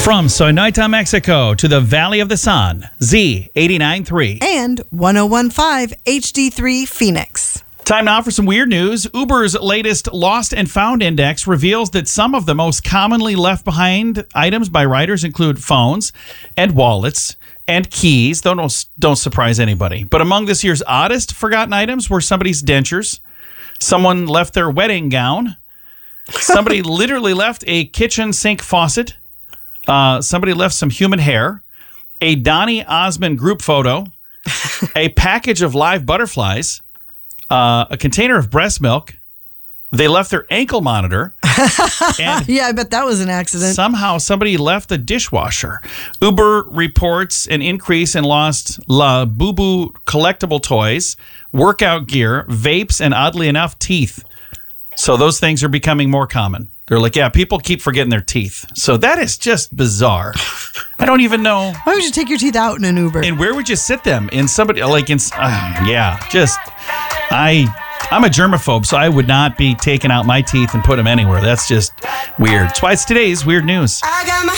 From Sonoita, Mexico to the Valley of the Sun, Z89.3. And 101.5 HD3 Phoenix. Time now for some weird news. Uber's latest Lost and Found Index reveals that some of the most commonly left behind items by riders include phones and wallets and keys. Don't surprise anybody. But among this year's oddest forgotten items were somebody's dentures. Someone left their wedding gown. Somebody literally left a kitchen sink faucet. Somebody left some human hair. A Donny Osmond group photo. A package of live butterflies. A container of breast milk. They left their ankle monitor. And Yeah, I bet that was an accident. somehow somebody left the dishwasher. Uber reports an increase in lost La Boo Boo collectible toys, workout gear, vapes, and oddly enough, teeth. So those things are becoming more common. They're like, yeah, people keep forgetting their teeth. So that is just bizarre. I don't even know. Why would you take your teeth out in an Uber? And where would you sit them? In somebody, like, I'm a germaphobe, so I would not be taking out my teeth and put them anywhere. That's just weird. That's why it's today's weird news.